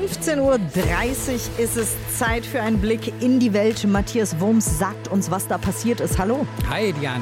15:30 Uhr ist es Zeit für einen Blick in die Welt. Matthias Wurms sagt uns, was da passiert ist. Hallo. Hi, Diane.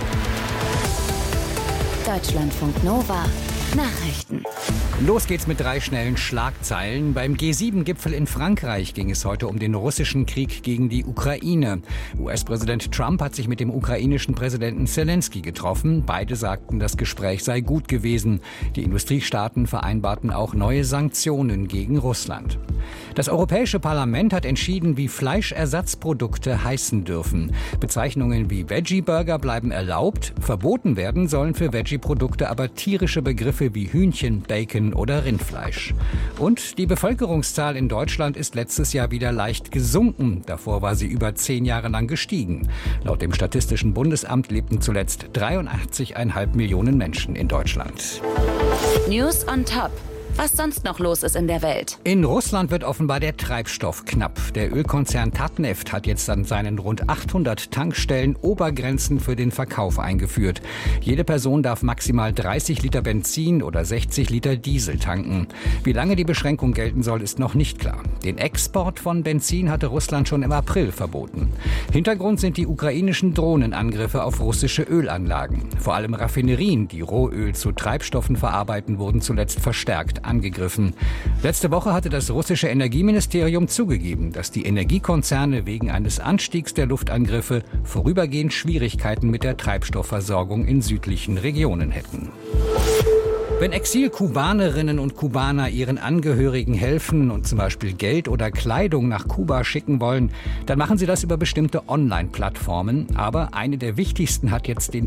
Deutschlandfunk Nova. Nachrichten. Los geht's mit 3 schnellen Schlagzeilen. Beim G7-Gipfel in Frankreich ging es heute um den russischen Krieg gegen die Ukraine. US-Präsident Trump hat sich mit dem ukrainischen Präsidenten Zelensky getroffen. Beide sagten, das Gespräch sei gut gewesen. Die Industriestaaten vereinbarten auch neue Sanktionen gegen Russland. Das Europäische Parlament hat entschieden, wie Fleischersatzprodukte heißen dürfen. Bezeichnungen wie Veggie-Burger bleiben erlaubt. Verboten werden sollen für Veggie-Produkte aber tierische Begriffe wie Hühnchen, Bacon oder Rindfleisch. Und die Bevölkerungszahl in Deutschland ist letztes Jahr wieder leicht gesunken. Davor war sie über 10 Jahre lang gestiegen. Laut dem Statistischen Bundesamt lebten zuletzt 83,5 Millionen Menschen in Deutschland. News on Top. Was sonst noch los ist in der Welt. In Russland wird offenbar der Treibstoff knapp. Der Ölkonzern Tatneft hat jetzt an seinen rund 800 Tankstellen Obergrenzen für den Verkauf eingeführt. Jede Person darf maximal 30 Liter Benzin oder 60 Liter Diesel tanken. Wie lange die Beschränkung gelten soll, ist noch nicht klar. Den Export von Benzin hatte Russland schon im April verboten. Hintergrund sind die ukrainischen Drohnenangriffe auf russische Ölanlagen. Vor allem Raffinerien, die Rohöl zu Treibstoffen verarbeiten, wurden zuletzt verstärkt angegriffen. Letzte Woche hatte das russische Energieministerium zugegeben, dass die Energiekonzerne wegen eines Anstiegs der Luftangriffe vorübergehend Schwierigkeiten mit der Treibstoffversorgung in südlichen Regionen hätten. Wenn Exil-Kubanerinnen und Kubaner ihren Angehörigen helfen und zum Beispiel Geld oder Kleidung nach Kuba schicken wollen, dann machen sie das über bestimmte Online-Plattformen. Aber eine der wichtigsten hat jetzt den